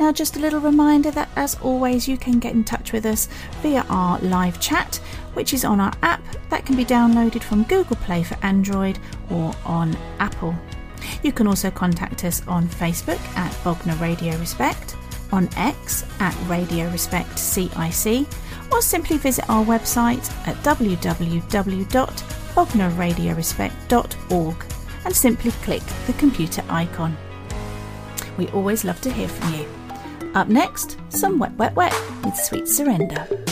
Now, just a little reminder that, as always, you can get in touch with us via our live chat, which is on our app that can be downloaded from Google Play for Android or on Apple. You can also contact us on Facebook at Bognor Radio Respect, on X at Radio Respect CIC, or simply visit our website at www.bognorradiorespect.org and simply click the computer icon. We always love to hear from you. Up next, some Wet Wet Wet with Sweet Surrender.